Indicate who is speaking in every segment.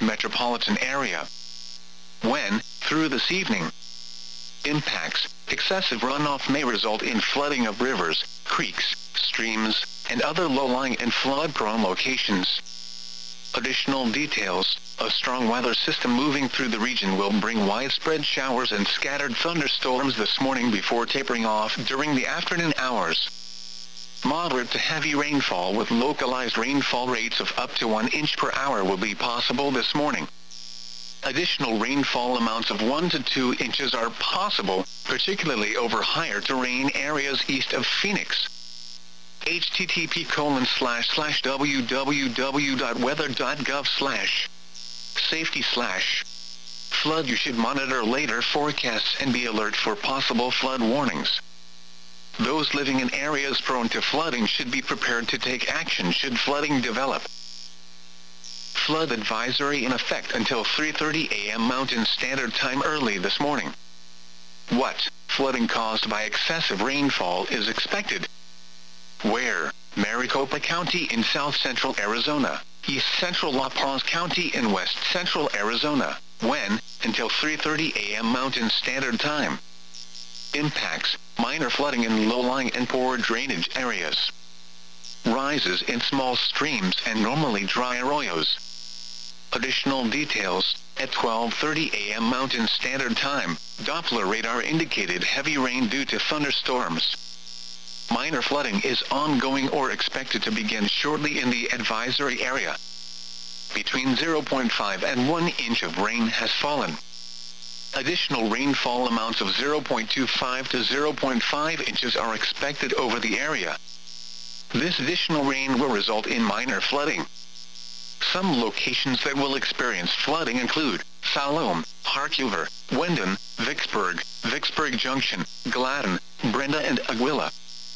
Speaker 1: metropolitan area. When, through this evening, impacts, excessive runoff may result in flooding of rivers, creeks, streams, and other low-lying and flood-prone locations. Additional details: a strong weather system moving through the region will bring widespread showers and scattered thunderstorms this morning before tapering off during the afternoon hours. Moderate to heavy rainfall with localized rainfall rates of up to 1 inch per hour will be possible this morning. Additional rainfall amounts of 1 to 2 inches are possible, particularly over higher terrain areas east of Phoenix. http://www.weather.gov/safety/flood. You should monitor later forecasts and be alert for possible flood warnings. Those living in areas prone to flooding should be prepared to take action should flooding develop. Flood advisory in effect until 3:30 a.m. Mountain Standard Time early this morning. What flooding caused by excessive rainfall is expected? Where? Maricopa County in south-central Arizona, east-central La Paz County in west-central Arizona. When? Until 3:30 a.m. Mountain Standard Time. Impacts: minor flooding in low-lying and poor drainage areas. Rises in small streams and normally dry arroyos. Additional details: at 12:30 a.m. Mountain Standard Time, Doppler radar indicated heavy rain due to thunderstorms. Minor flooding is ongoing or expected to begin shortly in the advisory area. Between 0.5 and 1 inch of rain has fallen. Additional rainfall amounts of 0.25 to 0.5 inches are expected over the area. This additional rain will result in minor flooding. Some locations that will experience flooding include Salome, Harkulver, Wendon, Vicksburg, Vicksburg Junction, Gladden, Brenda and Aguila.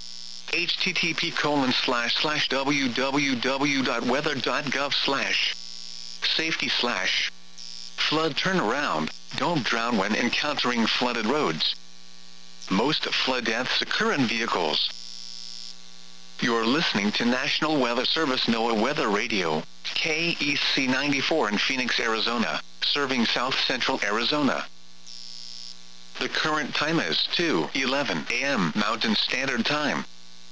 Speaker 1: http://www.weather.gov/safety/flood turnaround. Don't drown when encountering flooded roads. Most flood deaths occur in vehicles. You're listening to National Weather Service NOAA Weather Radio, KEC 94 in Phoenix, Arizona, serving south-central Arizona. The current time is 2:11 a.m. Mountain Standard Time.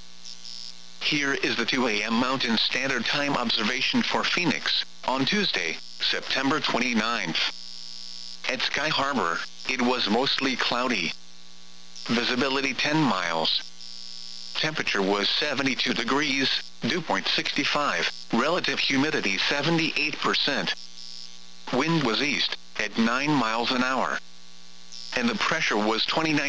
Speaker 1: Here is the 2 a.m. Mountain Standard Time observation for Phoenix, on Tuesday, September 29th. At Sky Harbor, it was mostly cloudy. Visibility 10 miles. Temperature was 72 degrees, dew point 65, relative humidity 78%. Wind was east, at 9 miles an hour. And the pressure was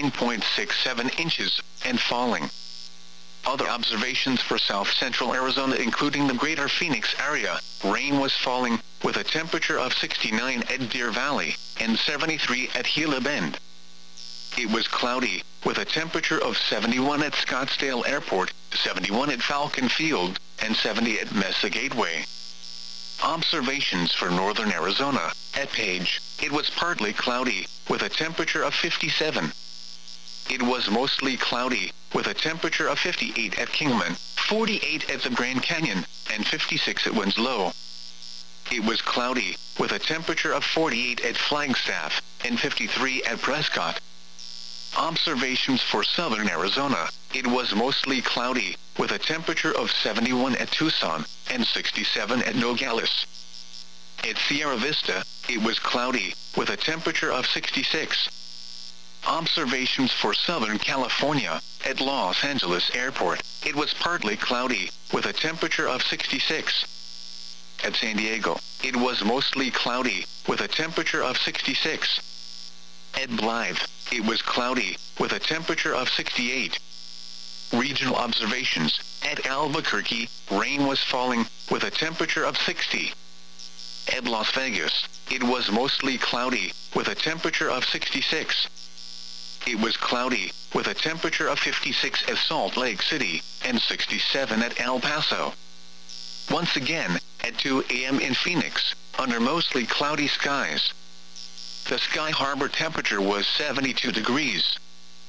Speaker 1: 29.67 inches, and falling. Other observations for south-central Arizona including the greater Phoenix area: rain was falling, with a temperature of 69 at Deer Valley, and 73 at Gila Bend. It was cloudy, with a temperature of 71 at Scottsdale Airport, 71 at Falcon Field, and 70 at Mesa Gateway. Observations for northern Arizona: at Page, it was partly cloudy, with a temperature of 57. It was mostly cloudy, with a temperature of 58 at Kingman, 48 at the Grand Canyon, and 56 at Winslow. It was cloudy, with a temperature of 48 at Flagstaff, and 53 at Prescott. Observations for southern Arizona: it was mostly cloudy, with a temperature of 71 at Tucson, and 67 at Nogales. At Sierra Vista, it was cloudy, with a temperature of 66. Observations for Southern California: at Los Angeles Airport, it was partly cloudy, with a temperature of 66. At San Diego, it was mostly cloudy, with a temperature of 66. At Blythe, it was cloudy, with a temperature of 68. Regional observations: at Albuquerque, rain was falling, with a temperature of 60. At Las Vegas, it was mostly cloudy, with a temperature of 66. It was cloudy, with a temperature of 56 at Salt Lake City, and 67 at El Paso. Once again, at 2 a.m. in Phoenix, under mostly cloudy skies. The Sky Harbor temperature was 72 degrees.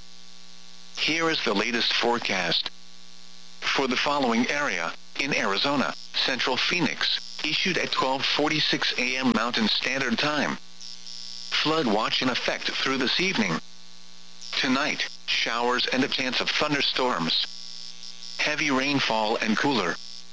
Speaker 1: Here is the latest forecast. For the following area: in Arizona, central Phoenix, issued at 12:46 a.m. Mountain Standard Time. Flood watch in effect through this evening. Tonight, showers and a chance of thunderstorms. Heavy rainfall and cooler.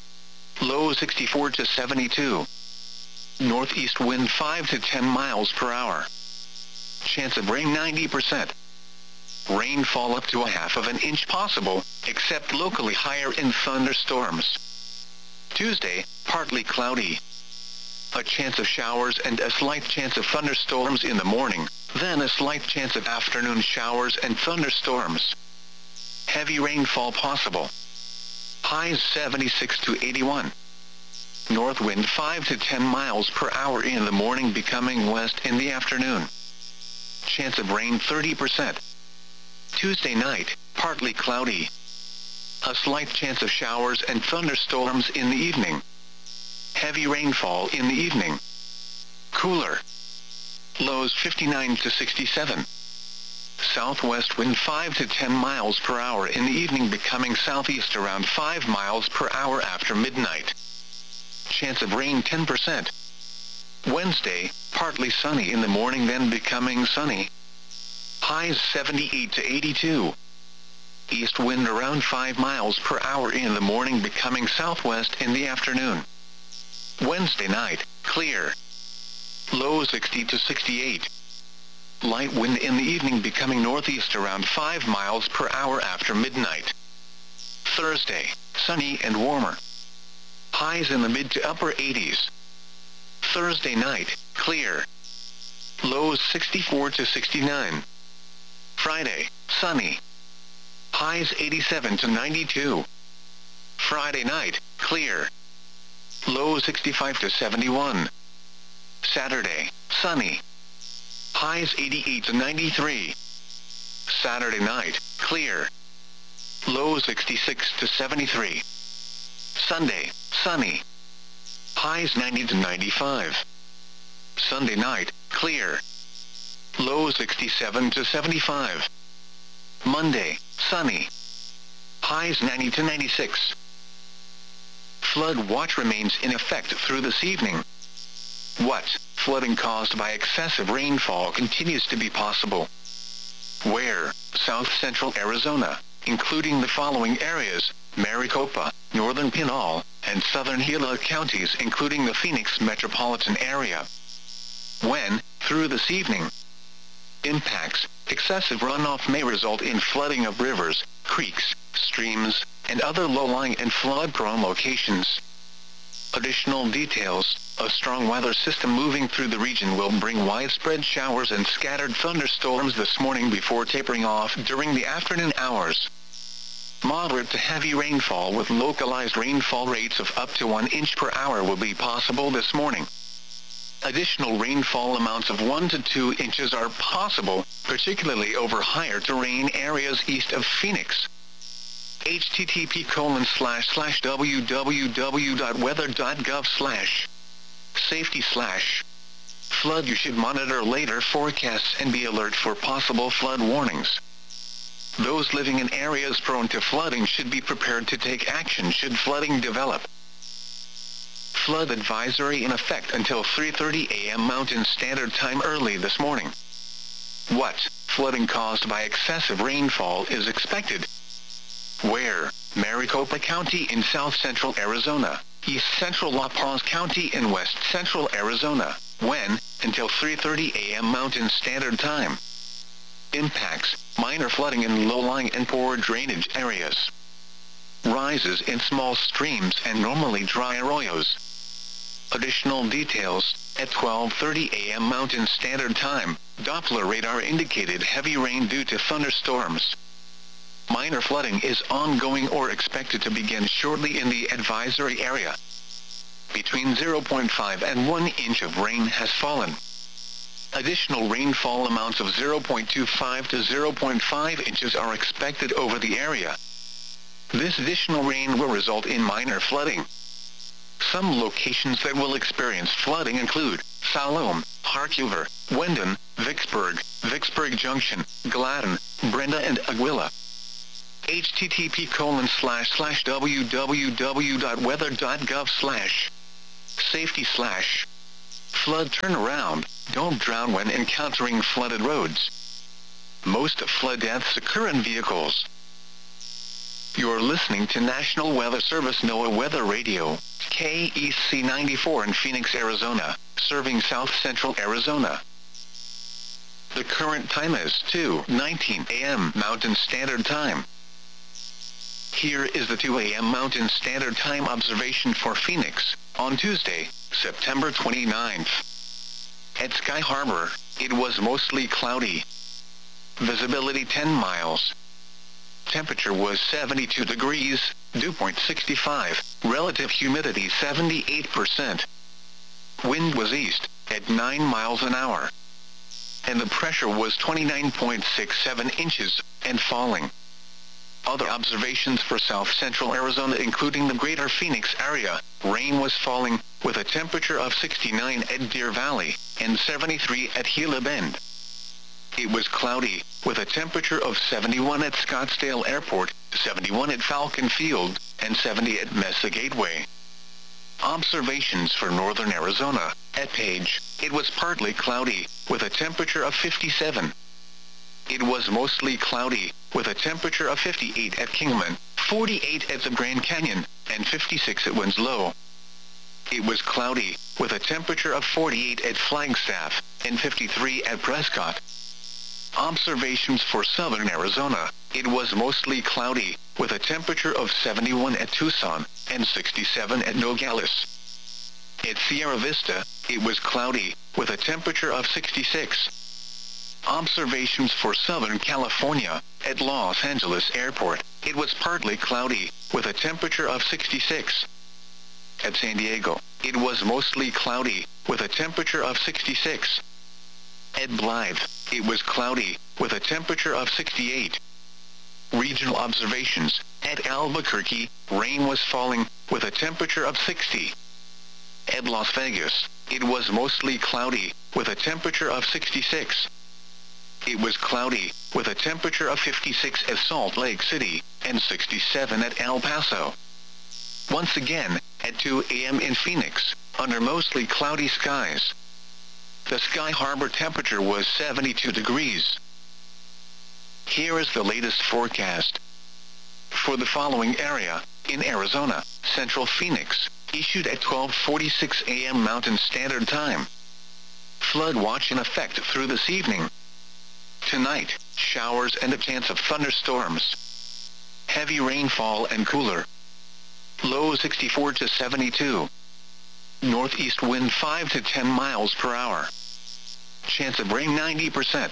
Speaker 1: Low 64 to 72. Northeast wind 5 to 10 miles per hour. Chance of rain 90%. Rainfall up to a half of an inch possible, except locally higher in thunderstorms. Tuesday, partly cloudy. A chance of showers and a slight chance of thunderstorms in the morning, then a slight chance of afternoon showers and thunderstorms. Heavy rainfall possible. Highs 76 to 81. North wind 5 to 10 miles per hour in the morning, becoming west in the afternoon. Chance of rain 30%. Tuesday night, partly cloudy. A slight chance of showers and thunderstorms in the evening. Heavy rainfall in the evening. Cooler. Lows 59 to 67. Southwest wind 5 to 10 miles per hour in the evening, becoming southeast around 5 miles per hour after midnight. Chance of rain 10%. Wednesday, partly sunny in the morning, then becoming sunny. Highs 78 to 82. East wind around 5 miles per hour in the morning, becoming southwest in the afternoon. Wednesday night, clear. Low 60 to 68. Light wind in the evening, becoming northeast around 5 miles per hour after midnight. Thursday, sunny and warmer. Highs in the mid to upper 80s. Thursday night, clear. Lows 64 to 69. Friday, sunny. Highs 87 to 92. Friday night, clear. Low 65 to 71. Saturday, sunny. Highs 88 to 93. Saturday night, clear. Low 66 to 73. Sunday, sunny. Highs 90 to 95. Sunday night, clear. Low 67 to 75. Monday, sunny. Highs 90 to 96. Flood watch remains in effect through this evening. What? Flooding caused by excessive rainfall continues to be possible. Where? South central Arizona, including the following areas: Maricopa, northern Pinal, and southern Gila counties, including the Phoenix metropolitan area. When? Through this evening. Impacts: excessive runoff may result in flooding of rivers, creeks, streams, and other low-lying and flood-prone locations. Additional details: a strong weather system moving through the region will bring widespread showers and scattered thunderstorms this morning before tapering off during the afternoon hours. Moderate to heavy rainfall with localized rainfall rates of up to 1 inch per hour will be possible this morning. Additional rainfall amounts of 1 to 2 inches are possible, particularly over higher terrain areas east of Phoenix. http://www.weather.gov/safety/ flood. You should monitor later forecasts and be alert for possible flood warnings. Those living in areas prone to flooding should be prepared to take action should flooding develop. Flood advisory in effect until 3:30 a.m. Mountain Standard Time early this morning. What? Flooding caused by excessive rainfall is expected. Where? Maricopa County in south central Arizona, east central La Paz County in west central Arizona. When? Until 3:30 a.m. Mountain Standard Time. Impacts: minor flooding in low-lying and poor drainage areas. Rises in small streams and normally dry arroyos. Additional details: at 12:30 a.m. Mountain Standard Time, Doppler radar indicated heavy rain due to thunderstorms. Minor flooding is ongoing or expected to begin shortly in the advisory area. Between 0.5 and 1 inch of rain has fallen. Additional rainfall amounts of 0.25 to 0.5 inches are expected over the area. This additional rain will result in minor flooding. Some locations that will experience flooding include Salome, Harkuver, Wendon, Vicksburg, Vicksburg Junction, Gladden, Brenda, and Aguila. http://www.weather.gov/ Safety/flood turnaround. Don't drown when encountering flooded roads. Most flood deaths occur in vehicles. You're listening to National Weather Service NOAA Weather Radio, KEC 94 in Phoenix, Arizona, serving South Central Arizona. The current time is 2:19 a.m. Mountain Standard Time. Here is the 2 a.m. Mountain Standard Time observation for Phoenix, on Tuesday, September 29th. At Sky Harbor, it was mostly cloudy. Visibility 10 miles. Temperature was 72 degrees, dew point 65, relative humidity 78%. Wind was east, at 9 miles an hour. And the pressure was 29.67 inches, and falling. Other observations for South Central Arizona including the greater Phoenix area, rain was falling, with a temperature of 69 at Deer Valley, and 73 at Gila Bend. It was cloudy, with a temperature of 71 at Scottsdale Airport, 71 at Falcon Field, and 70 at Mesa Gateway. Observations for northern Arizona, at Page, it was partly cloudy, with a temperature of 57. It was mostly cloudy, with a temperature of 58 at Kingman, 48 at the Grand Canyon, and 56 at Winslow. It was cloudy, with a temperature of 48 at Flagstaff, and 53 at Prescott. Observations for southern Arizona, it was mostly cloudy, with a temperature of 71 at Tucson, and 67 at Nogales. At Sierra Vista, it was cloudy, with a temperature of 66. Observations for Southern California, at Los Angeles Airport, it was partly cloudy, with a temperature of 66. At San Diego, it was mostly cloudy, with a temperature of 66. At Blythe, it was cloudy, with a temperature of 68. Regional observations, at Albuquerque, rain was falling, with a temperature of 60. At Las Vegas, it was mostly cloudy, with a temperature of 66. It was cloudy, with a temperature of 56 at Salt Lake City, and 67 at El Paso. Once again, at 2 a.m. in Phoenix, under mostly cloudy skies. The Sky Harbor temperature was 72 degrees. Here is the latest forecast. For the following area, in Arizona, Central Phoenix, issued at 12:46 a.m. Mountain Standard Time. Flood watch in effect through this evening. Tonight, showers and a chance of thunderstorms. Heavy rainfall and cooler. Low 64 to 72. Northeast wind 5 to 10 miles per hour. Chance of rain 90%.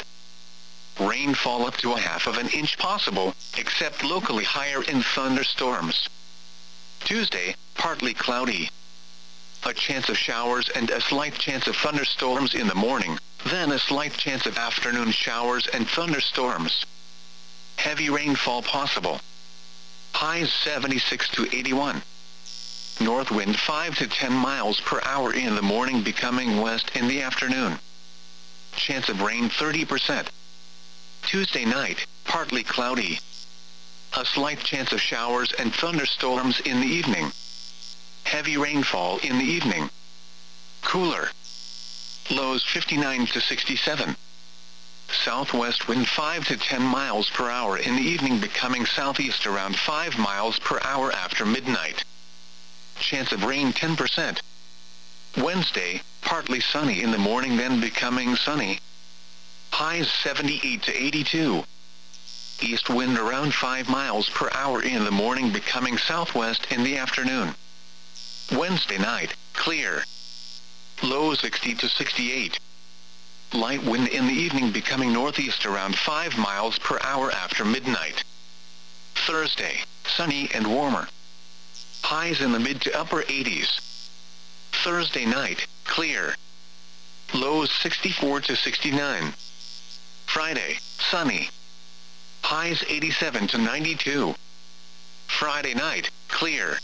Speaker 1: Rainfall up to a half of an inch possible, except locally higher in thunderstorms. Tuesday, partly cloudy. A chance of showers and a slight chance of thunderstorms in the morning, then a slight chance of afternoon showers and thunderstorms. Heavy rainfall possible. Highs 76 to 81. North wind 5 to 10 miles per hour in the morning, becoming west in the afternoon. Chance of rain 30%. Tuesday night, partly cloudy. A slight chance of showers and thunderstorms in the evening. Heavy rainfall in the evening. Cooler. Lows 59 to 67. Southwest wind 5 to 10 miles per hour in the evening, becoming southeast around 5 miles per hour after midnight. Chance of rain 10%. Wednesday, partly sunny in the morning, then becoming sunny. Highs 78 to 82. East wind around 5 miles per hour in the morning, becoming southwest in the afternoon. Wednesday night, clear. Low 60 to 68. Light wind in the evening, becoming northeast around 5 miles per hour after midnight. Thursday, sunny and warmer. Highs in the mid to upper 80s. Thursday night, clear. Lows 64 to 69. Friday, sunny. Highs 87 to 92. Friday night, clear.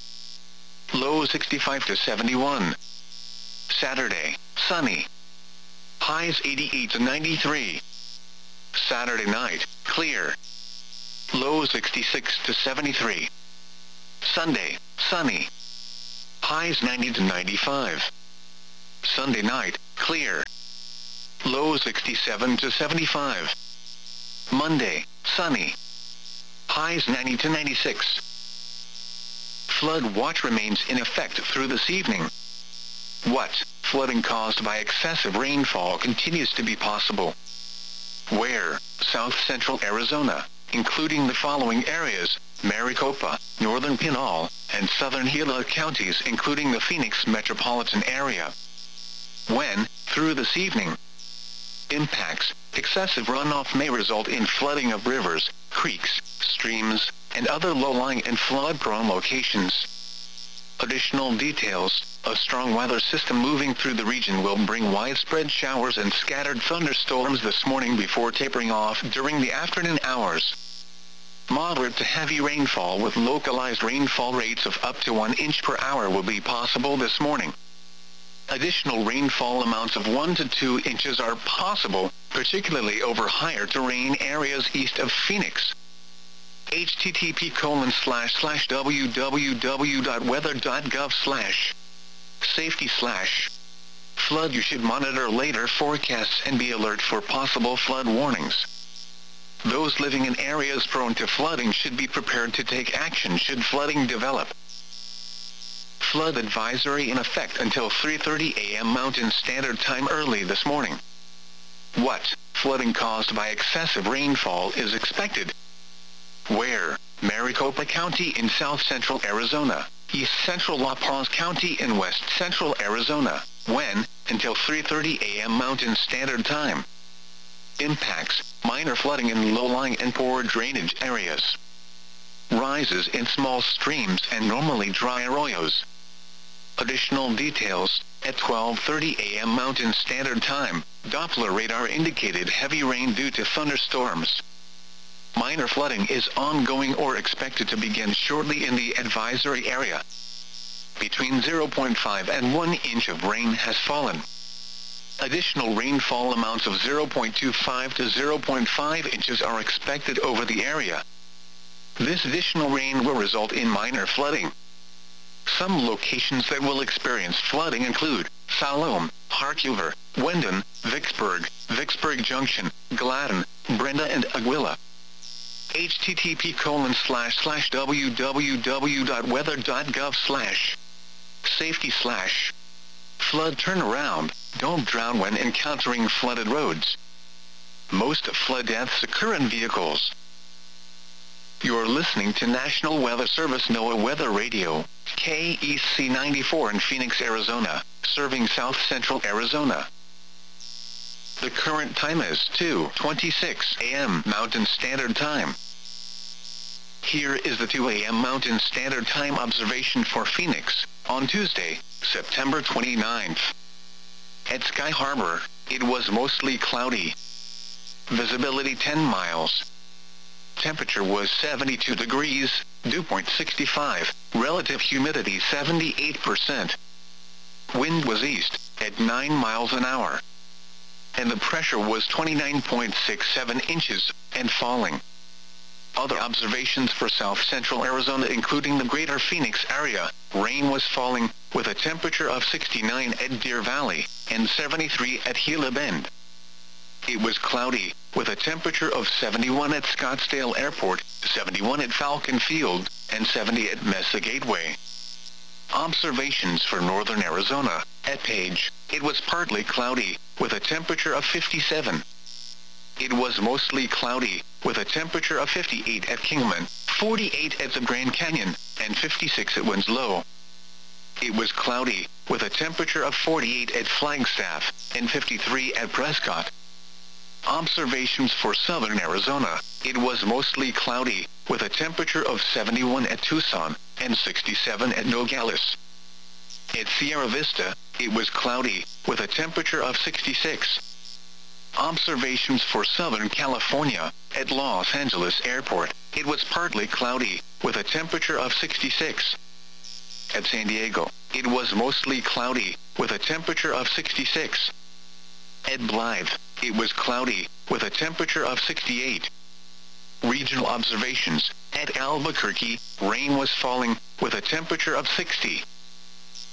Speaker 1: Low 65 to 71. Saturday, sunny. Highs 88 to 93. Saturday night, clear. Low 66 to 73. Sunday, sunny. highs 90 to 95. Sunday night, clear. Lows 67 to 75. Monday, sunny. Highs 90 to 96. Flood watch remains in effect through this evening. What? Flooding caused by excessive rainfall continues to be possible. Where? South central Arizona, including the following areas: Maricopa, northern Pinal, and southern Gila counties, including the Phoenix metropolitan area. When? Through this evening. Impacts: excessive runoff may result in flooding of rivers, creeks, streams, and other low-lying and flood-prone locations. Additional details: a strong weather system moving through the region will bring widespread showers and scattered thunderstorms this morning before tapering off during the afternoon hours. Moderate to heavy rainfall with localized rainfall rates of up to 1 inch per hour will be possible this morning. Additional rainfall amounts of 1 to 2 inches are possible, particularly over higher terrain areas east of Phoenix. http://www.weather.gov/safety/ flood. You should monitor later forecasts and be alert for possible flood warnings. Those living in areas prone to flooding should be prepared to take action should flooding develop. Flood advisory in effect until 3:30 a.m. Mountain Standard Time early this morning. What? Flooding caused by excessive rainfall is expected. Where? Maricopa County in south central Arizona, east central La Paz County in west central Arizona. When? Until 3:30 a.m. Mountain Standard Time. Impacts: minor flooding in low-lying and poor drainage areas. Rises in small streams and normally dry arroyos. Additional details: at 12:30 a.m. Mountain Standard Time, Doppler radar indicated heavy rain due to thunderstorms. Minor flooding is ongoing or expected to begin shortly in the advisory area. Between 0.5 and 1 inch of rain has fallen. Additional rainfall amounts of 0.25 to 0.5 inches are expected over the area. This additional rain will result in minor flooding. Some locations that will experience flooding include Salome, Harkulver, Wendon, Vicksburg, Vicksburg Junction, Gladden, Brenda, and Aguila. http://www.weather.gov/safety/ flood turnaround. Don't drown when encountering flooded roads. Most flood deaths occur in vehicles. You're listening to National Weather Service NOAA Weather Radio, KEC 94 in Phoenix, Arizona, serving south central Arizona. The current time is 2:26 a.m. Mountain Standard Time. Here is the 2 a.m. Mountain Standard Time observation for Phoenix, on Tuesday, September 29th. At Sky Harbor, it was mostly cloudy. Visibility 10 miles. Temperature was 72 degrees, dew point 65, relative humidity 78%. Wind was east, at 9 miles an hour. And the pressure was 29.67 inches, and falling. Other observations for south central Arizona including the greater Phoenix area: rain was falling, with a temperature of 69 at Deer Valley, and 73 at Gila Bend. It was cloudy, with a temperature of 71 at Scottsdale Airport, 71 at Falcon Field, and 70 at Mesa Gateway. Observations for northern Arizona: at Page, it was partly cloudy, with a temperature of 57. It was mostly cloudy, with a temperature of 58 at Kingman, 48 at the Grand Canyon, and 56 at Winslow. It was cloudy, with a temperature of 48 at Flagstaff, and 53 at Prescott. Observations for southern Arizona: it was mostly cloudy, with a temperature of 71 at Tucson, and 67 at Nogales. At Sierra Vista, it was cloudy, with a temperature of 66. Observations for Southern California: at Los Angeles Airport, it was partly cloudy, with a temperature of 66. At San Diego, it was mostly cloudy, with a temperature of 66. At Blythe, it was cloudy, with a temperature of 68. Regional observations: at Albuquerque, rain was falling, with a temperature of 60.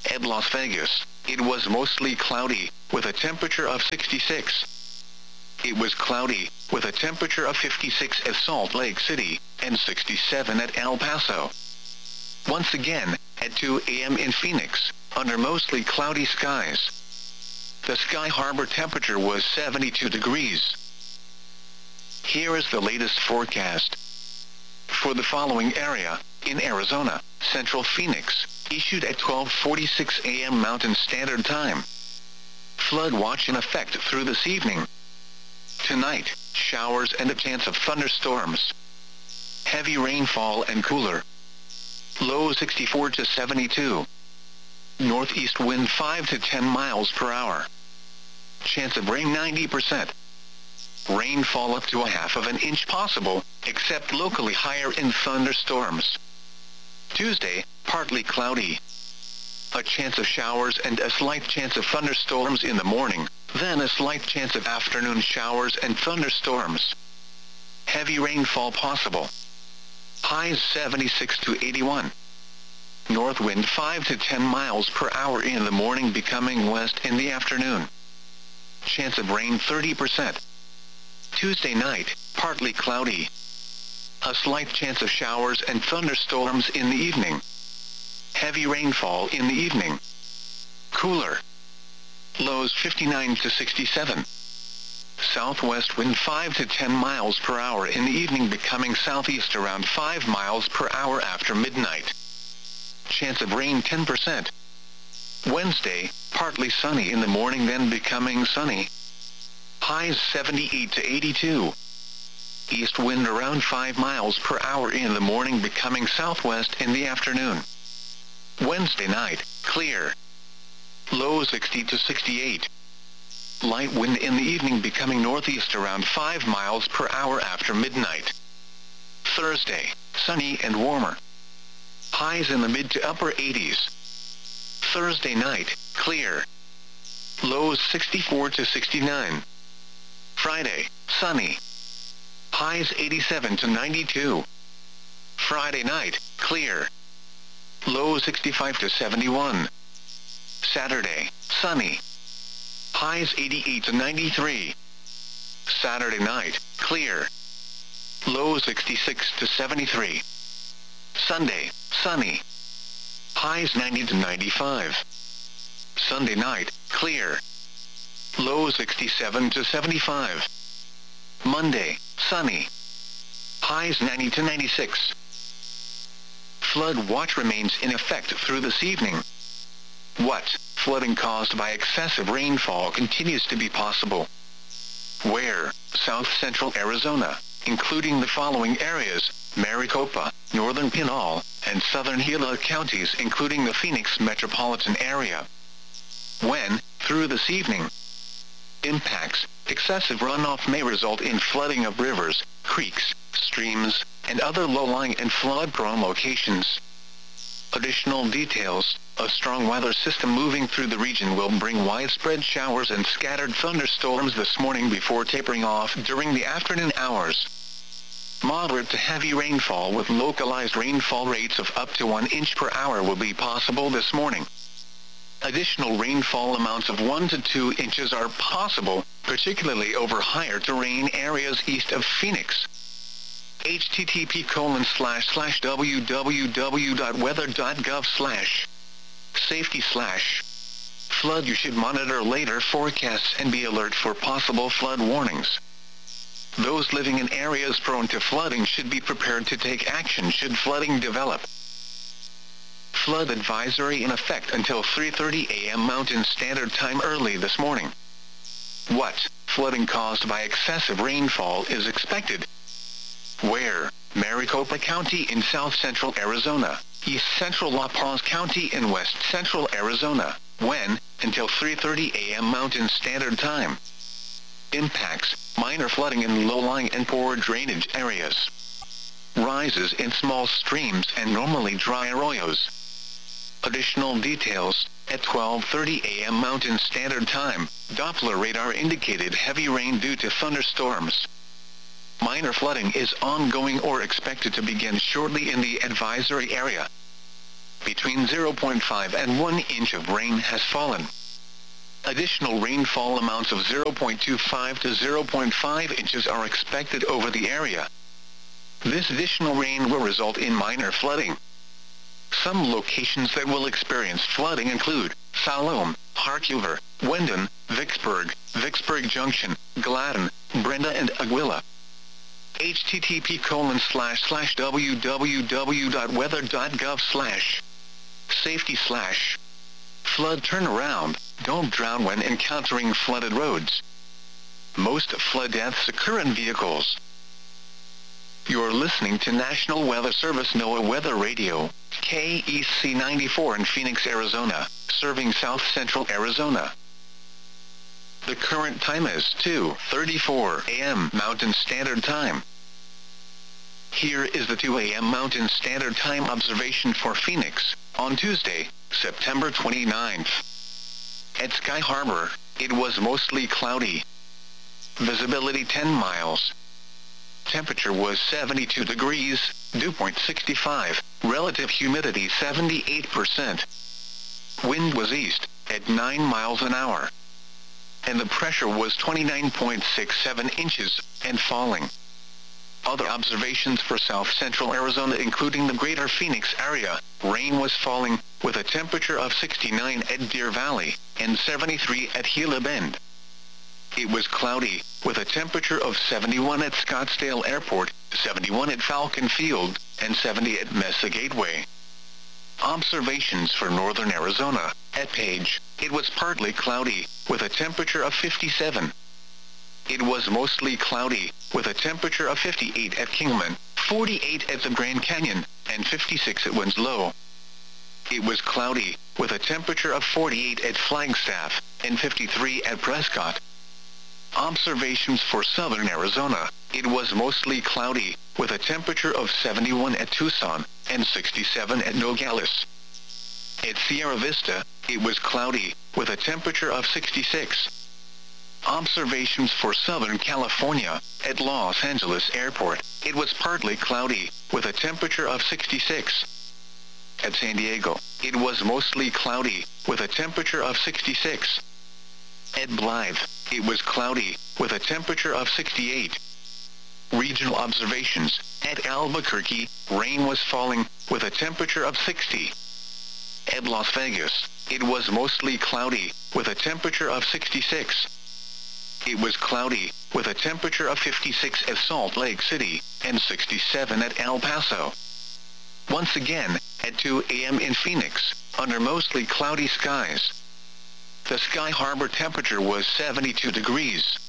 Speaker 1: At Las Vegas, it was mostly cloudy, with a temperature of 66. It was cloudy, with a temperature of 56 at Salt Lake City, and 67 at El Paso. Once again, at 2 a.m. in Phoenix, under mostly cloudy skies. The Sky Harbor temperature was 72 degrees. Here is the latest forecast. For the following area, in Arizona, Central Phoenix, issued at 12:46 a.m. Mountain Standard Time. Flood watch in effect through this evening. Tonight, showers and a chance of thunderstorms. Heavy rainfall and cooler. Low 64 to 72. Northeast wind 5 to 10 miles per hour. Chance of rain 90%. Rainfall up to a half of an inch possible, except locally higher in thunderstorms. Tuesday, partly cloudy. A chance of showers and a slight chance of thunderstorms in the morning, then a slight chance of afternoon showers and thunderstorms. Heavy rainfall possible. Highs 76 to 81. North wind 5 to 10 miles per hour in the morning, becoming west in the afternoon. Chance of rain 30%. Tuesday night, partly cloudy. A slight chance of showers and thunderstorms in the evening. Heavy rainfall in the evening. Cooler. Lows 59 to 67. Southwest wind 5 to 10 miles per hour in the evening, becoming southeast around 5 miles per hour after midnight. Chance of rain 10%. Wednesday, partly sunny in the morning, then becoming sunny. Highs 78 to 82. East wind around 5 miles per hour in the morning, becoming southwest in the afternoon. Wednesday night, clear. Low 60 to 68. Light wind in the evening, becoming northeast around 5 miles per hour after midnight. Thursday, sunny and warmer. Highs in the mid to upper 80s. Thursday night, clear. Lows 64 to 69. Friday, sunny. Highs 87 to 92. Friday night, clear. Low 65 to 71. Saturday, sunny. Highs 88 to 93. Saturday night, clear. Low 66 to 73. Sunday, sunny. Highs 90 to 95. Sunday night, clear. Low 67 to 75. Monday, sunny. Highs 90 to 96. Flood watch remains in effect through this evening. What? Flooding caused by excessive rainfall continues to be possible. Where? South central Arizona, including the following areas: Maricopa, northern Pinal, and southern Gila counties, including the Phoenix metropolitan area. When? Through this evening. Impacts: excessive runoff may result in flooding of rivers, creeks, streams, and other low-lying and flood-prone locations. Additional details: a strong weather system moving through the region will bring widespread showers and scattered thunderstorms this morning before tapering off during the afternoon hours. Moderate to heavy rainfall with localized rainfall rates of up to 1 inch per hour will be possible this morning. Additional rainfall amounts of 1 to 2 inches are possible, particularly over higher terrain areas east of Phoenix. http://www.weather.gov/safety/ flood. You should monitor later forecasts and be alert for possible flood warnings. Those living in areas prone to flooding should be prepared to take action should flooding develop. Flood advisory in effect until 3:30 a.m. Mountain Standard Time early this morning. What? Flooding caused by excessive rainfall is expected. Where? Maricopa County in south central Arizona, east central La Paz County in west central Arizona. When? Until 3:30 a.m. Mountain Standard Time. Impacts: minor flooding in low-lying and poor drainage areas. Rises in small streams and normally dry arroyos. Additional details: at 12:30 a.m. Mountain Standard Time, Doppler radar indicated heavy rain due to thunderstorms. Minor flooding is ongoing or expected to begin shortly in the advisory area. between 0.5 and 1 inch of rain has fallen. Additional rainfall amounts of 0.25 to 0.5 inches are expected over the area. This additional rain will result in minor flooding. Some locations that will experience flooding include Salome, Harkuver, Wendon, Vicksburg, Vicksburg Junction, Gladden, Brenda and Aguila. http://www.weather.gov/safety/ flood turnaround. Don't drown when encountering flooded roads. Most flood deaths occur in vehicles. You're listening to National Weather Service NOAA Weather Radio, KEC 94 in Phoenix, Arizona, serving south central Arizona. The current time is 2:34 a.m. Mountain Standard Time. Here is the 2 a.m. Mountain Standard Time observation for Phoenix, on Tuesday, September 29th. At Sky Harbor, it was mostly cloudy. Visibility 10 miles. Temperature was 72 degrees, dew point 65, relative humidity 78%. Wind was east, at 9 miles an hour. And the pressure was 29.67 inches, and falling. Other observations for south central Arizona including the greater Phoenix area, rain was falling, with a temperature of 69 at Deer Valley, and 73 at Gila Bend. It was cloudy, with a temperature of 71 at Scottsdale Airport, 71 at Falcon Field, and 70 at Mesa Gateway. Observations for northern Arizona, at Page, it was partly cloudy, with a temperature of 57. It was mostly cloudy, with a temperature of 58 at Kingman, 48 at the Grand Canyon, and 56 at Winslow. It was cloudy, with a temperature of 48 at Flagstaff, and 53 at Prescott. Observations for southern Arizona, it was mostly cloudy, with a temperature of 71 at Tucson, and 67 at Nogales. At Sierra Vista, it was cloudy, with a temperature of 66. Observations for Southern California, at Los Angeles Airport, it was partly cloudy, with a temperature of 66. At San Diego, it was mostly cloudy, with a temperature of 66. At Blythe, it was cloudy, with a temperature of 68. Regional observations, at Albuquerque, rain was falling, with a temperature of 60. At Las Vegas, it was mostly cloudy, with a temperature of 66. It was cloudy, with a temperature of 56 at Salt Lake City, and 67 at El Paso. Once again, at 2 a.m. in Phoenix, under mostly cloudy skies. The Sky Harbor temperature was 72 degrees.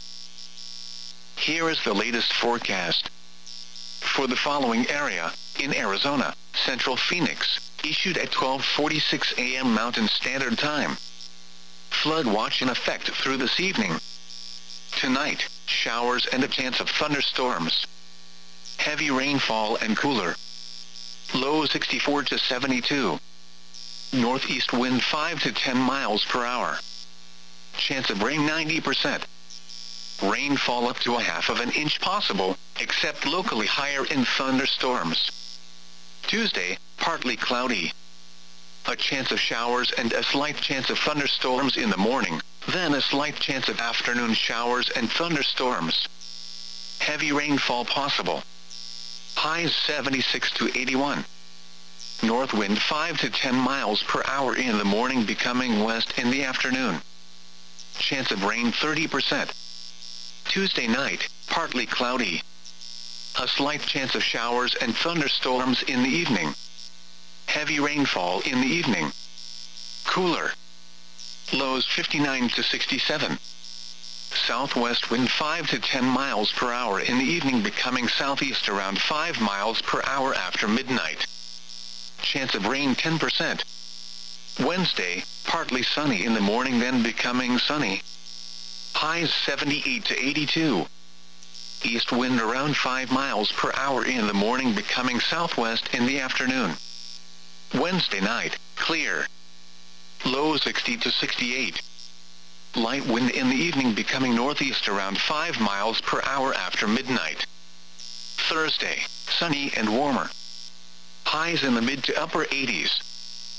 Speaker 1: Here is the latest forecast. For the following area, in Arizona, Central Phoenix, issued at 12:46 a.m. Mountain Standard Time. Flood watch in effect through this evening. Tonight, showers and a chance of thunderstorms. Heavy rainfall and cooler. Low 64 to 72. Northeast wind 5 to 10 miles per hour. Chance of rain 90%. Rainfall up to a half of an inch possible, except locally higher in thunderstorms. Tuesday, partly cloudy. A chance of showers and a slight chance of thunderstorms in the morning, then a slight chance of afternoon showers and thunderstorms. Heavy rainfall possible. Highs 76 to 81. North wind 5 to 10 miles per hour in the morning, becoming west in the afternoon. Chance of rain 30%. Tuesday night, partly cloudy. A slight chance of showers and thunderstorms in the evening. Heavy rainfall in the evening. Cooler. Lows 59 to 67. Southwest wind 5 to 10 miles per hour in the evening, becoming southeast around 5 miles per hour after midnight. Chance of rain 10%. Wednesday, partly sunny in the morning, then becoming sunny. Highs 78 to 82. East wind around 5 miles per hour in the morning, becoming southwest in the afternoon. Wednesday night, clear. Low 60 to 68. Light wind in the evening, becoming northeast around 5 miles per hour after midnight. Thursday, sunny and warmer. Highs in the mid to upper 80s.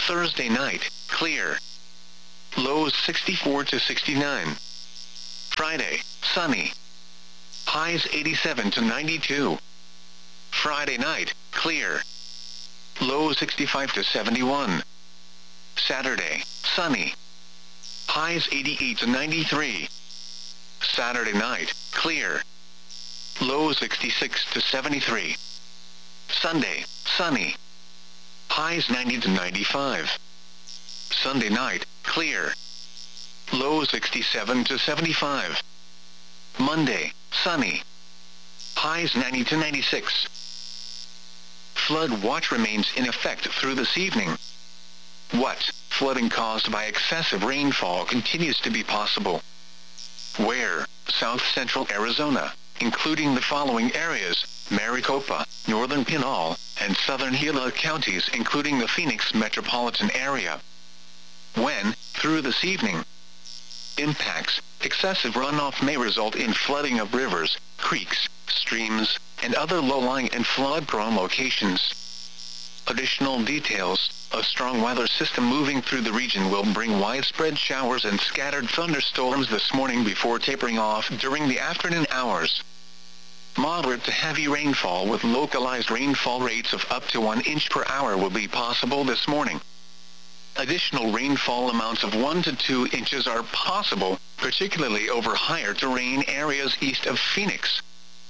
Speaker 1: Thursday night, clear. Lows 64 to 69. Friday, sunny. Highs 87 to 92. Friday night, clear. Lows 65 to 71. Saturday, sunny. Highs 88 to 93. Saturday night, clear. Lows 66 to 73. Sunday, sunny. Highs 90 to 95. Sunday night, clear. Lows 67 to 75. Monday, sunny. Highs 90 to 96. Flood watch remains in effect through this evening. What? Flooding caused by excessive rainfall continues to be possible. Where? South central Arizona, including the following areas: Maricopa, northern Pinal, and southern Gila counties, including the Phoenix metropolitan area. When? Through this evening. Impacts: excessive runoff may result in flooding of rivers, creeks, streams, and other low-lying and flood-prone locations. Additional details: a strong weather system moving through the region will bring widespread showers and scattered thunderstorms this morning before tapering off during the afternoon hours. Moderate to heavy rainfall with localized rainfall rates of up to 1 inch per hour will be possible this morning. Additional rainfall amounts of 1 to 2 inches are possible, particularly over higher terrain areas east of Phoenix.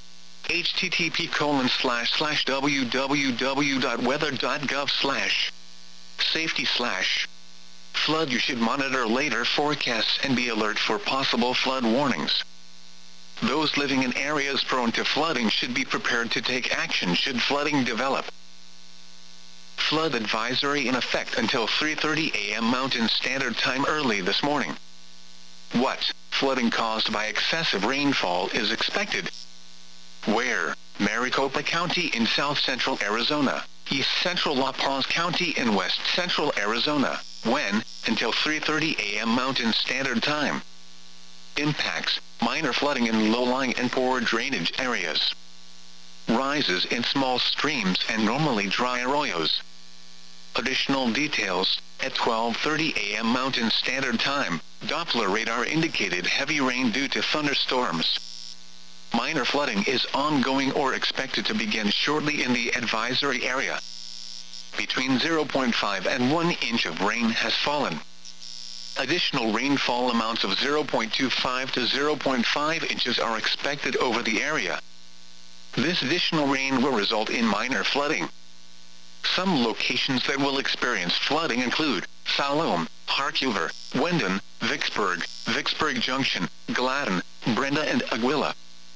Speaker 1: http://www.weather.gov/safety/ flood. You should monitor later forecasts and be alert for possible flood warnings. Those living in areas prone to flooding should be prepared to take action should flooding develop. Flood advisory in effect until 3:30 a.m. Mountain Standard Time early this morning. What? Flooding caused by excessive rainfall is expected. Where? Maricopa County in south central Arizona, east central La Paz County in west central Arizona. When? Until 3:30 a.m. Mountain Standard Time. Impacts: minor flooding in low-lying and poor drainage areas. Rises in small streams and normally dry arroyos. Additional details: at 12:30 a.m. Mountain Standard Time, Doppler radar indicated heavy rain due to thunderstorms. Minor flooding is ongoing or expected to begin shortly in the advisory area. Between 0.5 and 1 inch of rain has fallen. Additional rainfall amounts of 0.25 to 0.5 inches are expected over the area. This additional rain will result in minor flooding. Some locations that will experience flooding include Salome, Harkuver, Wendon, Vicksburg, Vicksburg Junction, Gladden, Brenda, and Aguila.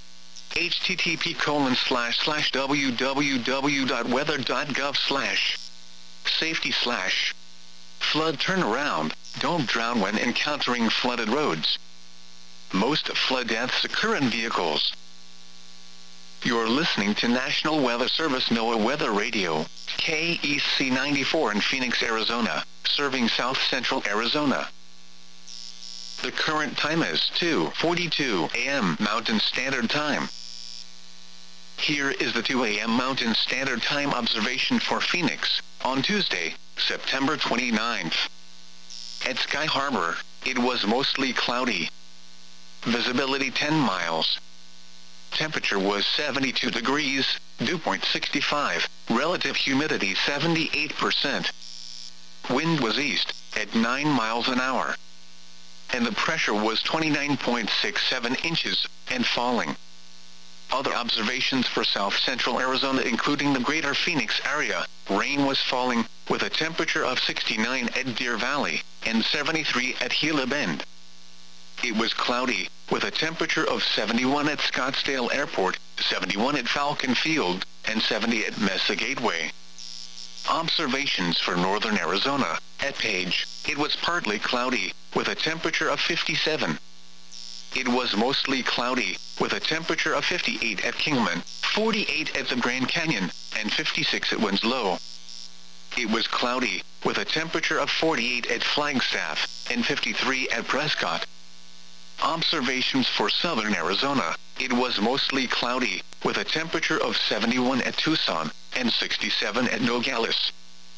Speaker 1: http://www.weather.gov/safety/ flood turnaround. Don't drown when encountering flooded roads. Most flood deaths occur in vehicles. You're listening to National Weather Service NOAA Weather Radio, KEC 94 in Phoenix, Arizona, serving south central Arizona. The current time is 2:42 a.m. Mountain Standard Time. Here is the 2 a.m. Mountain Standard Time observation for Phoenix, on Tuesday, September 29th. At Sky Harbor, it was mostly cloudy. Visibility 10 miles. Temperature was 72 degrees, dew point 65, relative humidity 78%. Wind was east, at 9 miles an hour. And the pressure was 29.67 inches, and falling. Other observations for south central Arizona, including the greater Phoenix area: rain was falling, with a temperature of 69 at Deer Valley, and 73 at Gila Bend. It was cloudy, with a temperature of 71 at Scottsdale Airport, 71 at Falcon Field, and 70 at Mesa Gateway. Observations for northern Arizona: at Page, it was partly cloudy, with a temperature of 57. It was mostly cloudy, with a temperature of 58 at Kingman, 48 at the Grand Canyon, and 56 at Winslow. It was cloudy, with a temperature of 48 at Flagstaff, and 53 at Prescott. Observations for southern Arizona: it was mostly cloudy, with a temperature of 71 at Tucson, and 67 at Nogales.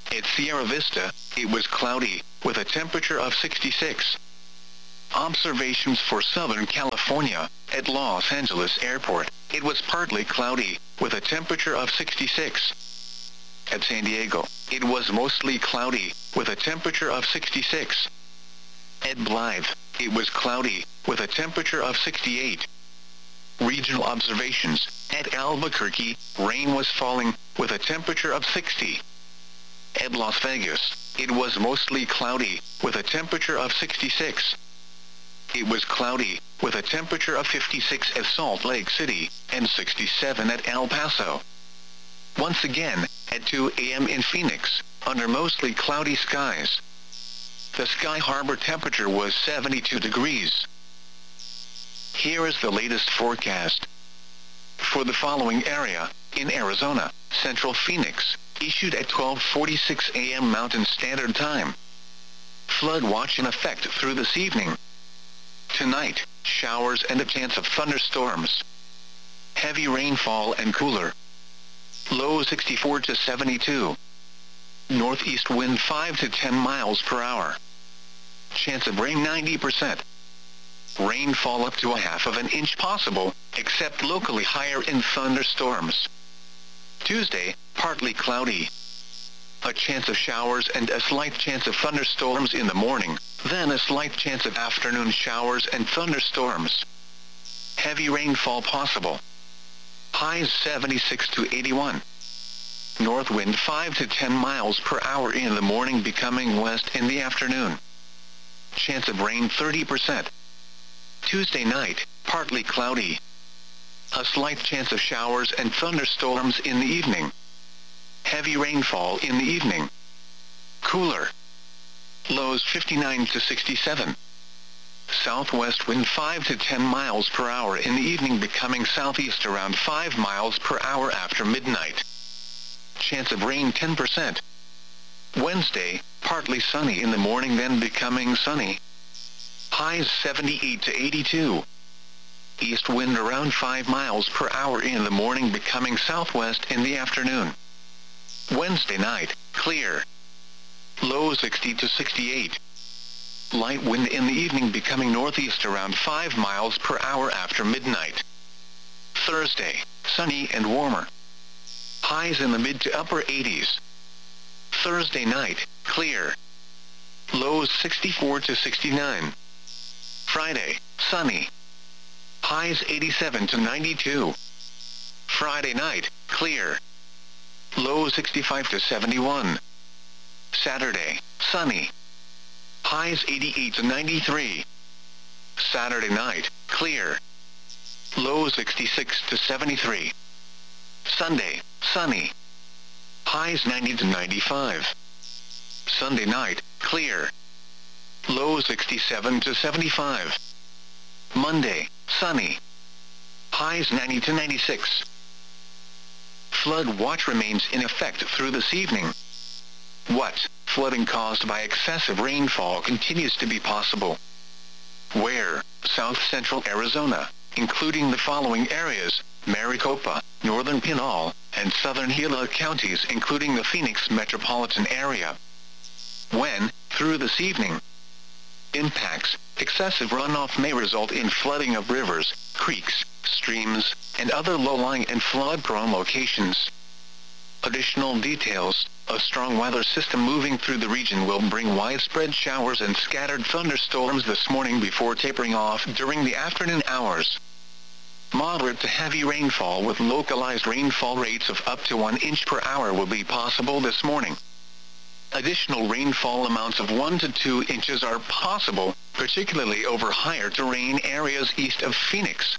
Speaker 1: At Sierra Vista, it was cloudy, with a temperature of 66. Observations for Southern California. At Los Angeles Airport, it was partly cloudy, with a temperature of 66. At San Diego, it was mostly cloudy, with a temperature of 66. At Blythe, it was cloudy, with a temperature of 68. Regional observations. At Albuquerque, rain was falling, with a temperature of 60. At Las Vegas, it was mostly cloudy, with a temperature of 66. It was cloudy, with a temperature of 56 at Salt Lake City, and 67 at El Paso. Once again, at 2 a.m. in Phoenix, under mostly cloudy skies. The Sky Harbor temperature was 72 degrees. Here is the latest forecast. For the following area, in Arizona, Central Phoenix, issued at 12:46 a.m. Mountain Standard Time. Flood watch in effect through this evening. Tonight, showers and a chance of thunderstorms. Heavy rainfall and cooler. Low 64 to 72. Northeast wind 5 to 10 miles per hour. Chance of rain 90%. Rainfall up to a half of an inch possible, except locally higher in thunderstorms. Tuesday, partly cloudy. A chance of showers and a slight chance of thunderstorms in the morning, then a slight chance of afternoon showers and thunderstorms. Heavy rainfall possible. Highs 76 to 81. North wind 5 to 10 miles per hour in the morning, becoming west in the afternoon. Chance of rain 30%. Tuesday night, partly cloudy. A slight chance of showers and thunderstorms in the evening. Heavy rainfall in the evening. Cooler. Lows 59 to 67. Southwest wind 5 to 10 miles per hour in the evening, becoming southeast around 5 miles per hour after midnight. Chance of rain 10%. Wednesday, partly sunny in the morning, then becoming sunny. Highs 78 to 82. East wind around 5 miles per hour in the morning, becoming southwest in the afternoon. Wednesday night, clear. Low 60 to 68. Light wind in the evening, becoming northeast around 5 miles per hour after midnight. Thursday, sunny and warmer. Highs in the mid to upper 80s. Thursday night, clear. Lows 64 to 69. Friday, sunny. Highs 87 to 92. Friday night, clear. Low 65 to 71. Saturday, sunny. Highs 88 to 93. Saturday night, clear. Low 66 to 73. Sunday, sunny. Highs 90 to 95. Sunday night, clear. Low 67 to 75. Monday, sunny. Highs 90 to 96. Flood watch remains in effect through this evening. What? Flooding caused by excessive rainfall continues to be possible. Where? South central Arizona, including the following areas: Maricopa, northern Pinal, and southern Gila counties, including the Phoenix metropolitan area. When? Through this evening. Impacts: excessive runoff may result in flooding of rivers, creeks, streams, and other low-lying and flood-prone locations. Additional details: a strong weather system moving through the region will bring widespread showers and scattered thunderstorms this morning before tapering off during the afternoon hours. Moderate to heavy rainfall with localized rainfall rates of up to 1 inch per hour will be possible this morning. Additional rainfall amounts of 1 to 2 inches are possible, particularly over higher terrain areas east of Phoenix.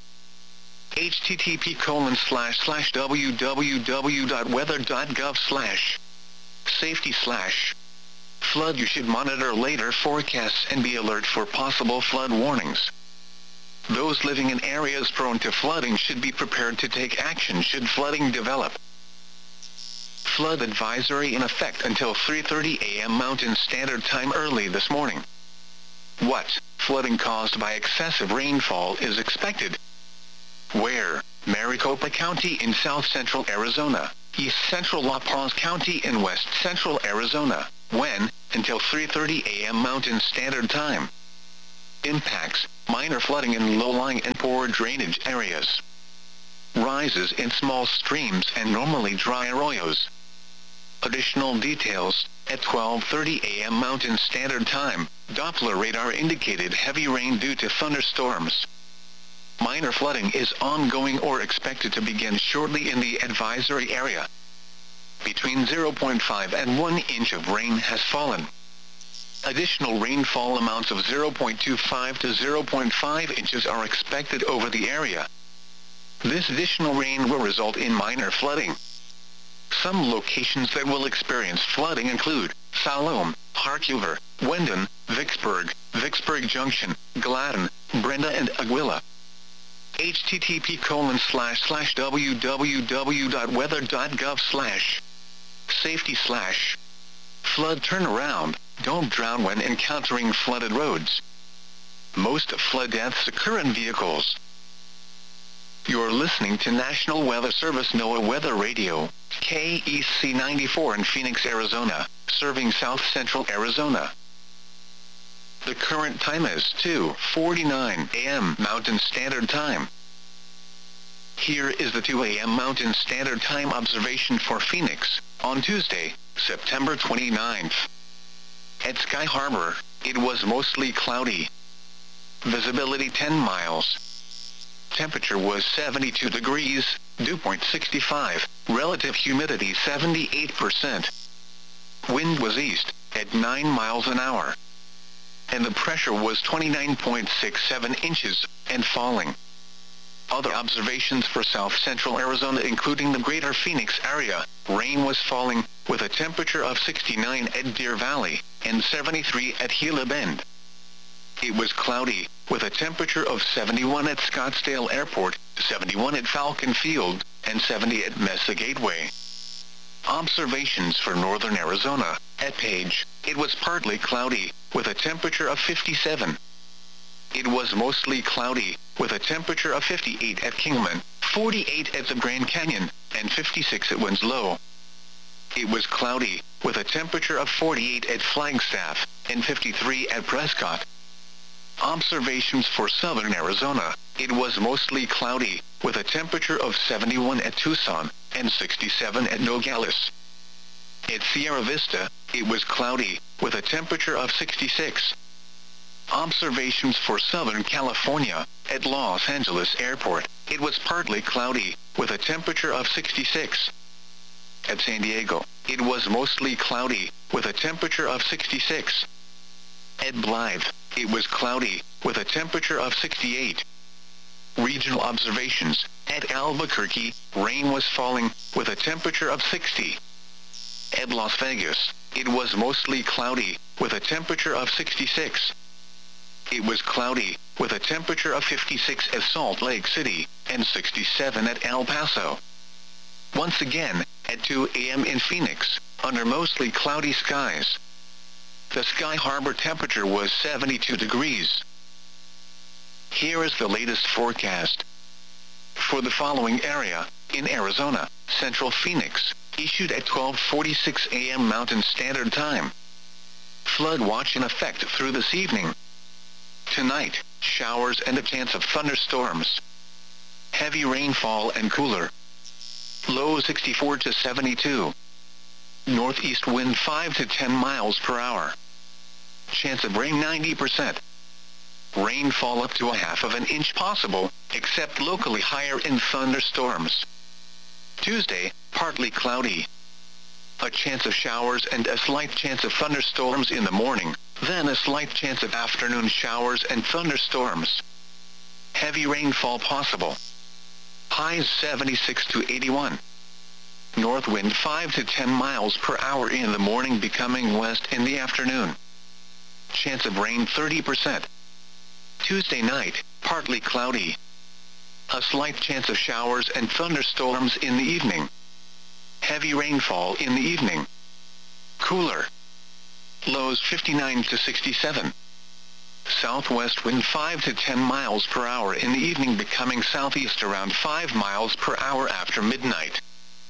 Speaker 1: http://www.weather.gov/safety/ flood. You should monitor later forecasts and be alert for possible flood warnings. Those living in areas prone to flooding should be prepared to take action should flooding develop. Flood advisory in effect until 3:30 a.m. Mountain Standard Time early this morning. What? Flooding caused by excessive rainfall is expected. Where? Maricopa County in south central Arizona, east central La Paz County in west central Arizona, when, until 3:30 a.m. Mountain Standard Time. Impacts, minor flooding in low-lying and poor drainage areas. Rises in small streams and normally dry arroyos. Additional details, at 12:30 a.m. Mountain Standard Time, Doppler radar indicated heavy rain due to thunderstorms. Minor flooding is ongoing or expected to begin shortly in the advisory area. Between 0.5 and 1 inch of rain has fallen. Additional rainfall amounts of 0.25 to 0.5 inches are expected over the area. This additional rain will result in minor flooding. Some locations that will experience flooding include Salome, Harkuver, Wendon, Vicksburg, Vicksburg Junction, Gladden, Brenda and Aguila. http://www.weather.gov/safety/ flood turnaround. Don't drown when encountering flooded roads. Most flood deaths occur in vehicles. You're listening to National Weather Service NOAA Weather Radio, KEC 94 in Phoenix, Arizona, serving south central Arizona. The current time is 2:49 a.m. Mountain Standard Time. Here is the 2 a.m. Mountain Standard Time observation for Phoenix, on Tuesday, September 29th. At Sky Harbor, it was mostly cloudy. Visibility 10 miles. Temperature was 72 degrees, dew point 65, relative humidity 78%. Wind was east, at 9 miles an hour. And the pressure was 29.67 inches, and falling. Other observations for south central Arizona including the greater Phoenix area, rain was falling, with a temperature of 69 at Deer Valley, and 73 at Gila Bend. It was cloudy, with a temperature of 71 at Scottsdale Airport, 71 at Falcon Field, and 70 at Mesa Gateway. Observations for northern Arizona, at Page, it was partly cloudy, with a temperature of 57. It was mostly cloudy, with a temperature of 58 at Kingman, 48 at the Grand Canyon, and 56 at Winslow. It was cloudy, with a temperature of 48 at Flagstaff, and 53 at Prescott. Observations for southern Arizona, it was mostly cloudy, with a temperature of 71 at Tucson, and 67 at Nogales. At Sierra Vista, it was cloudy, with a temperature of 66. Observations for Southern California, at Los Angeles Airport, it was partly cloudy, with a temperature of 66. At San Diego, it was mostly cloudy, with a temperature of 66. At Blythe, it was cloudy, with a temperature of 68. Regional observations, at Albuquerque, rain was falling, with a temperature of 60. At Las Vegas, it was mostly cloudy, with a temperature of 66. It was cloudy, with a temperature of 56 at Salt Lake City, and 67 at El Paso. Once again, at 2 a.m. in Phoenix, under mostly cloudy skies. The Sky Harbor temperature was 72 degrees. Here is the latest forecast. For the following area, in Arizona, Central Phoenix, issued at 12:46 a.m. Mountain Standard Time. Flood watch in effect through this evening. Tonight, showers and a chance of thunderstorms. Heavy rainfall and cooler. Low 64 to 72. Northeast wind 5 to 10 miles per hour. Chance of rain 90%. Rainfall up to 1/2 inch possible, except locally higher in thunderstorms. Tuesday, partly cloudy. A chance of showers and a slight chance of thunderstorms in the morning, then a slight chance of afternoon showers and thunderstorms. Heavy rainfall possible. Highs 76 to 81. North wind 5 to 10 miles per hour in the morning, becoming west in the afternoon. Chance of rain 30%. Tuesday night, partly cloudy. A slight chance of showers and thunderstorms in the evening. Heavy rainfall in the evening. Cooler. Lows 59 to 67. Southwest wind 5 to 10 miles per hour in the evening, becoming southeast around 5 miles per hour after midnight.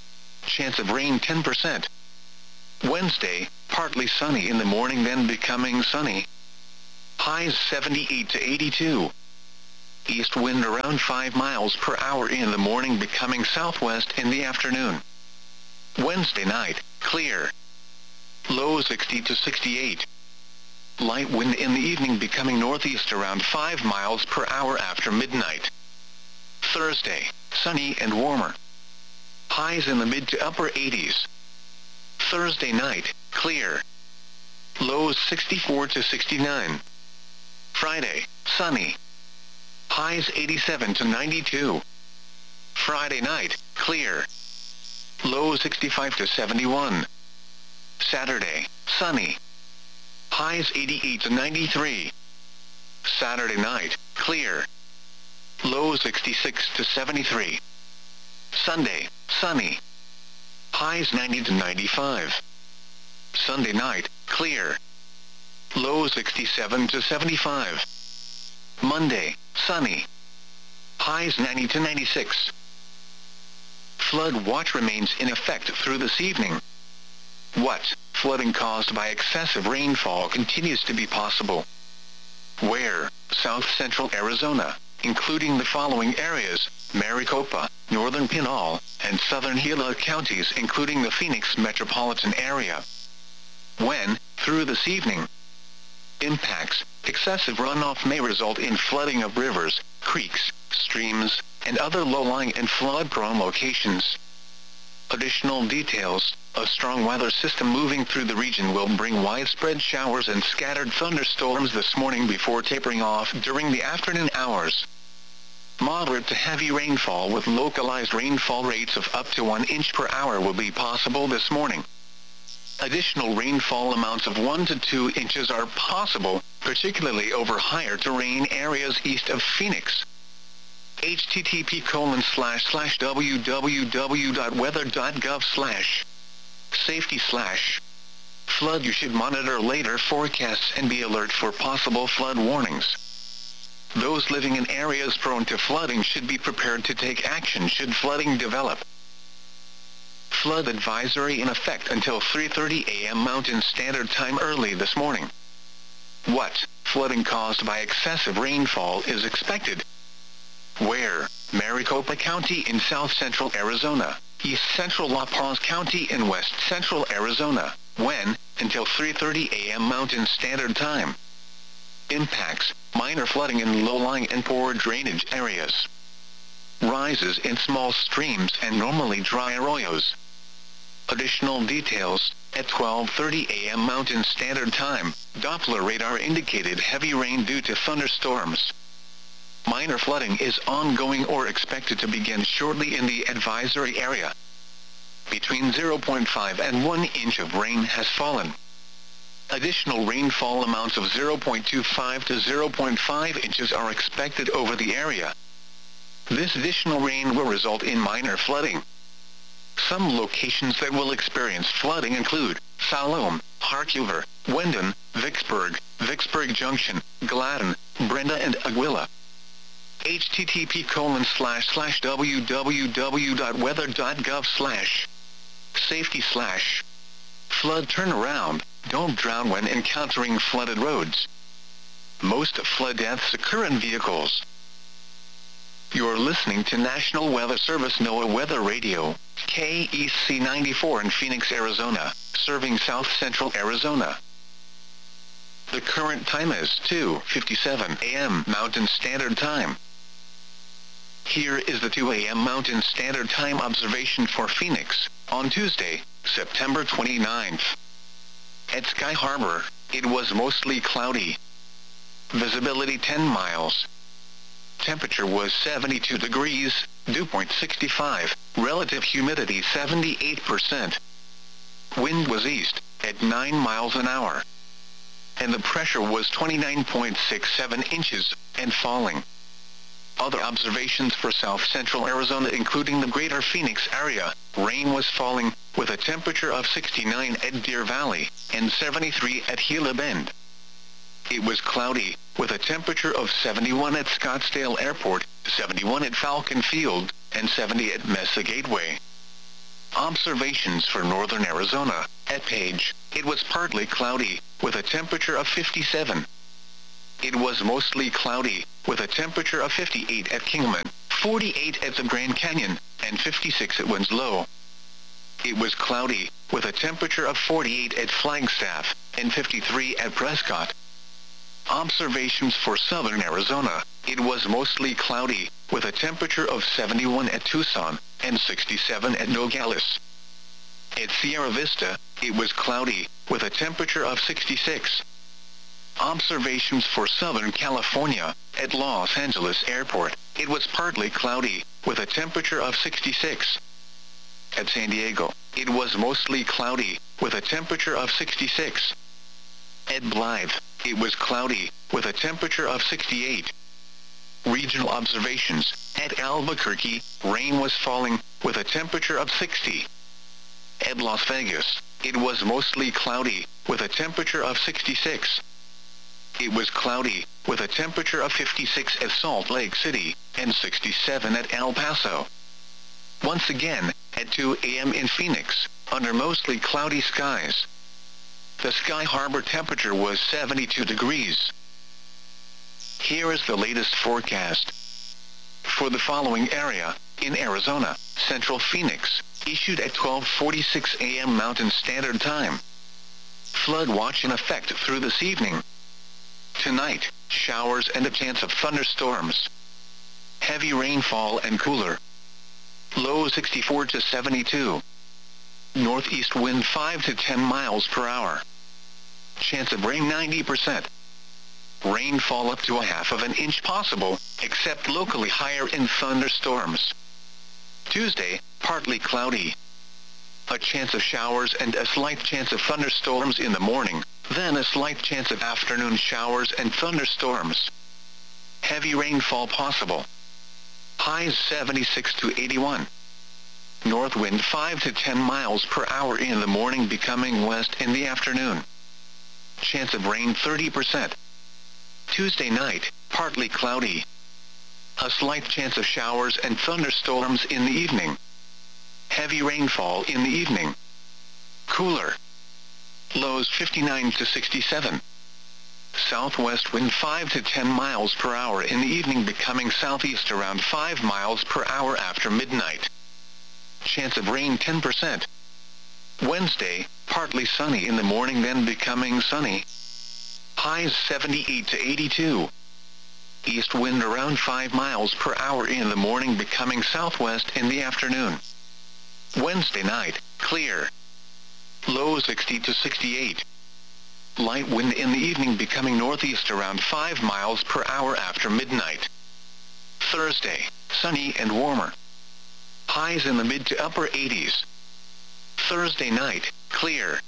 Speaker 1: chance of rain 10%. Wednesday, partly sunny in the morning then becoming sunny. Highs 78 to 82. East wind around 5 miles per hour in the morning becoming southwest in the afternoon. Wednesday night, clear. Low 60 to 68. Light wind in the evening becoming northeast around 5 miles per hour after midnight. Thursday, sunny and warmer. Highs in the mid to upper 80s. Thursday night, clear. Lows 64 to 69. Friday, sunny. Highs 87 to 92. Friday night, clear. Low 65 to 71. Saturday, sunny. Highs 88 to 93. Saturday night, clear. Low 66 to 73. Sunday, sunny. Highs 90 to 95. Sunday night, clear. Low 67 to 75. Monday, sunny. Highs 90 to 96. Flood watch remains in effect through this evening. What? Flooding caused by excessive rainfall continues to be possible. Where? South central Arizona, including the following areas: Maricopa, northern Pinal, and southern Gila counties including the Phoenix metropolitan area. When? Through this evening. Impacts: excessive runoff may result in flooding of rivers, creeks, streams, and other low-lying and flood-prone locations. Additional details: a strong weather system moving through the region will bring widespread showers and scattered thunderstorms this morning before tapering off during the afternoon hours. Moderate to heavy rainfall with localized rainfall rates of up to 1 inch per hour will be possible this morning. Additional rainfall amounts of 1 to 2 inches are possible, particularly over higher terrain areas east of Phoenix. http://www.weather.gov/safety/ flood. You should monitor later forecasts and be alert for possible flood warnings. Those living in areas prone to flooding should be prepared to take action should flooding develop. Flood advisory in effect until 3:30 a.m. Mountain Standard Time early this morning. What? Flooding caused by excessive rainfall is expected. Where? Maricopa County in south central Arizona, east central La Paz County in west central Arizona. When? Until 3:30 a.m. Mountain Standard Time. Impacts: minor flooding in low-lying and poor drainage areas. Rises in small streams and normally dry arroyos. Additional details: at 12:30 a.m. Mountain Standard Time, Doppler radar indicated heavy rain due to thunderstorms. Minor flooding is ongoing or expected to begin shortly in the advisory area. Between 0.5 and 1 inch of rain has fallen. Additional rainfall amounts of 0.25 to 0.5 inches are expected over the area. This additional rain will result in minor flooding. Some locations that will experience flooding include Salome, Harkuver, Wendon, Vicksburg, Vicksburg Junction, Gladden, Brenda, and Aguila. http://www.weather.gov/safety/ flood turnaround. Don't drown when encountering flooded roads. Most flood deaths occur in vehicles. You're listening to National Weather Service NOAA Weather Radio, KEC 94 in Phoenix, Arizona, serving south central Arizona. The current time is 2:57 a.m. Mountain Standard Time. Here is the 2 a.m. Mountain Standard Time observation for Phoenix, on Tuesday, September 29th. At Sky Harbor, it was mostly cloudy. Visibility 10 miles. Temperature was 72 degrees, dew point 65, relative humidity 78%. Wind was east, at 9 miles an hour. And the pressure was 29.67 inches, and falling. Other observations for south central Arizona including the greater Phoenix area: rain was falling, with a temperature of 69 at Deer Valley, and 73 at Gila Bend. It was cloudy, with a temperature of 71 at Scottsdale Airport, 71 at Falcon Field, and 70 at Mesa Gateway. Observations for northern Arizona. At Page, it was partly cloudy, with a temperature of 57. It was mostly cloudy, with a temperature of 58 at Kingman, 48 at the Grand Canyon, and 56 at Winslow. It was cloudy, with a temperature of 48 at Flagstaff, and 53 at Prescott. Observations for southern Arizona. It was mostly cloudy, with a temperature of 71 at Tucson, and 67 at Nogales. At Sierra Vista, it was cloudy, with a temperature of 66. Observations for Southern California. At Los Angeles Airport, it was partly cloudy, with a temperature of 66. At San Diego, it was mostly cloudy, with a temperature of 66. At Blythe, it was cloudy, with a temperature of 68. Regional observations. At Albuquerque, rain was falling, with a temperature of 60. At Las Vegas, it was mostly cloudy, with a temperature of 66. It was cloudy, with a temperature of 56 at Salt Lake City, and 67 at El Paso. Once again, at 2 a.m. in Phoenix, under mostly cloudy skies. The Sky Harbor temperature was 72 degrees. Here is the latest forecast. For the following area, in Arizona, Central Phoenix, issued at 12:46 a.m. Mountain Standard Time. Flood watch in effect through this evening. Tonight, showers and a chance of thunderstorms. Heavy rainfall and cooler. Low 64 to 72. Northeast wind 5 to 10 miles per hour. Chance of rain 90%. Rainfall up to a half of an inch possible, except locally higher in thunderstorms. Tuesday, partly cloudy. A chance of showers and a slight chance of thunderstorms in the morning, then a slight chance of afternoon showers and thunderstorms. Heavy rainfall possible. Highs 76 to 81. North wind 5 to 10 miles per hour in the morning, becoming west in the afternoon. Chance of rain 30%. Tuesday night, partly cloudy. A slight chance of showers and thunderstorms in the evening. Heavy rainfall in the evening. Cooler. Lows 59 to 67. Southwest wind 5 to 10 miles per hour in the evening, becoming southeast around 5 miles per hour after midnight. Chance of rain 10%. Wednesday, partly sunny in the morning, then becoming sunny. Highs 78 to 82. East wind around 5 miles per hour in the morning, becoming southwest in the afternoon. Wednesday night, clear. Low 60 to 68. Light wind in the evening, becoming northeast around 5 miles per hour after midnight. Thursday, sunny and warmer. Highs in the mid to upper 80s. Thursday night, clear.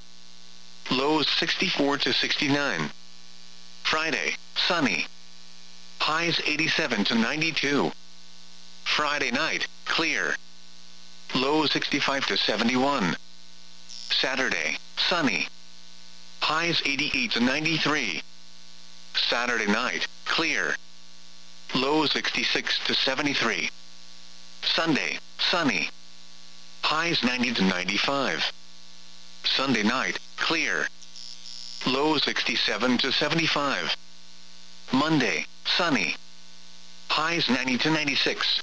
Speaker 1: Lows 64 to 69. Friday, sunny. Highs 87 to 92. Friday night, clear. Low 65 to 71. Saturday, sunny. Highs 88 to 93. Saturday night, clear. Low 66 to 73. Sunday, sunny. Highs 90 to 95. Sunday night, clear. Low 67 to 75. Monday, sunny. Highs 90 to 96.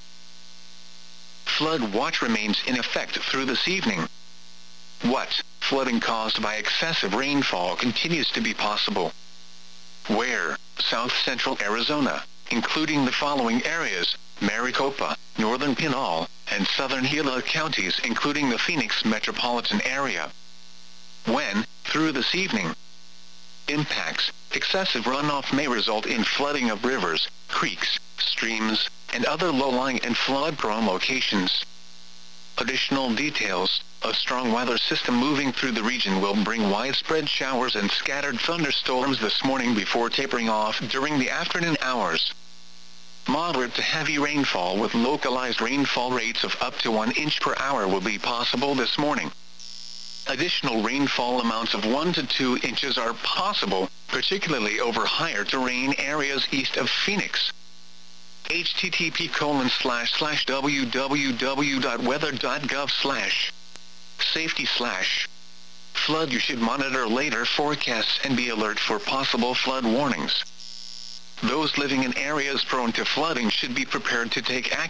Speaker 1: Flood watch remains in effect through this evening. What? Flooding caused by excessive rainfall continues to be possible. Where? South central Arizona, including the following areas: Maricopa, northern Pinal, and southern Gila counties, including the Phoenix metropolitan area. When? Through this evening. Impacts: excessive runoff may result in flooding of rivers, creeks, streams, and other low-lying and flood-prone locations. Additional details: a strong weather system moving through the region will bring widespread showers and scattered thunderstorms this morning before tapering off during the afternoon hours. Moderate to heavy rainfall with localized rainfall rates of up to 1 inch per hour will be possible this morning. Additional rainfall amounts of 1 to 2 inches are possible, particularly over higher terrain areas east of Phoenix. http://www.weather.gov/ Flood. You should monitor later forecasts and be alert for possible flood warnings. Those living in areas prone to flooding should be prepared to take